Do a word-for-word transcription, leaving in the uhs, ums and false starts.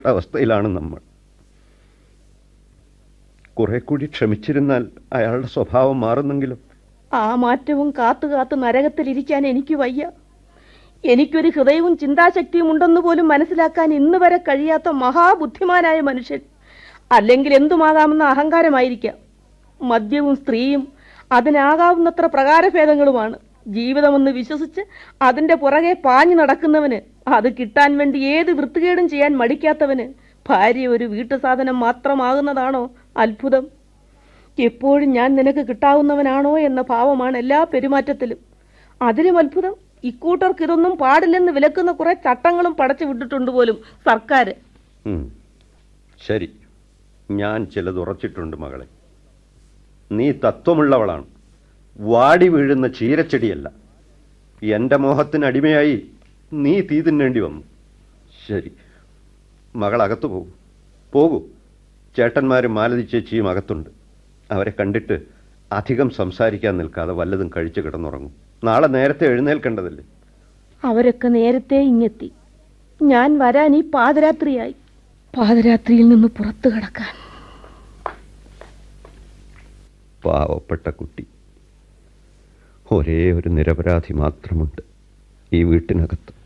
അവസ്ഥയിലാണ് നമ്മൾ. കുറെ കൂടി ക്ഷമിച്ചിരുന്നാൽ അയാളുടെ സ്വഭാവം മാറുന്നെങ്കിലും. ആ മാറ്റവും കാത്തു കാത്ത് നരകത്തിലിരിക്കാൻ എനിക്ക് വയ്യ. എനിക്കൊരു ഹൃദയവും ചിന്താശക്തിയും ഉണ്ടെന്ന് പോലും മനസ്സിലാക്കാൻ ഇന്ന് വരെ കഴിയാത്ത മഹാബുദ്ധിമാനായ മനുഷ്യൻ. അല്ലെങ്കിൽ എന്തുമാകാമെന്ന അഹങ്കാരമായിരിക്കാം. മദ്യവും സ്ത്രീയും അതിനാകാവുന്നത്ര പ്രകാരഭേദങ്ങളുമാണ്. ജീവിതമെന്ന് വിശ്വസിച്ച് അതിന്റെ പുറകെ പാഞ്ഞു നടക്കുന്നവന്, അത് കിട്ടാൻ വേണ്ടി ഏത് വൃത്തികേടും ചെയ്യാൻ മടിക്കാത്തവന് ഭാര്യ ഒരു വീട്ടു സാധനം മാത്രമാകുന്നതാണോ അത്ഭുതം? എപ്പോഴും ഞാൻ നിനക്ക് കിട്ടാവുന്നവനാണോ എന്ന ഭാവമാണ് എല്ലാ പെരുമാറ്റത്തിലും. അതിലും അത്ഭുതം, ഇക്കൂട്ടർക്ക് ഇതൊന്നും പാടില്ലെന്ന് വിലക്കുന്ന കുറെ ചട്ടങ്ങളും പടച്ചു വിട്ടിട്ടുണ്ട് പോലും സർക്കാർ. ശരി, ഞാൻ ചിലത് ഉറച്ചിട്ടുണ്ട് മകളെ. നീ തത്വമുള്ളവളാണ്, വാടി വീഴുന്ന ചീരച്ചെടിയല്ല. എൻ്റെ മോഹത്തിന് അടിമയായി നീ തീ തിന്നേണ്ടി വന്നു. ശരി, മകൾ അകത്തു പോകൂ. പോകൂ. ചേട്ടന്മാരും മാലതി ചേച്ചിയും അകത്തുണ്ട്. അവരെ കണ്ടിട്ട് അധികം സംസാരിക്കാൻ നിൽക്കാതെ വല്ലതും കഴിച്ചു കിടന്നുറങ്ങും. നാളെ നേരത്തെ എഴുന്നേൽക്കേണ്ടതല്ലേ? അവരൊക്കെ നേരത്തെ ഇങ്ങെത്തി. ഞാൻ വരാൻ ഈ പാതിരാത്രിയായി. പാതിരാത്രിയിൽ നിന്ന് പുറത്തു കടക്കാൻ. പാവപ്പെട്ട കുട്ടി. ഒരേ ഒരു നിരപരാധി മാത്രമുണ്ട് ഈ വീട്ടിനകത്ത്.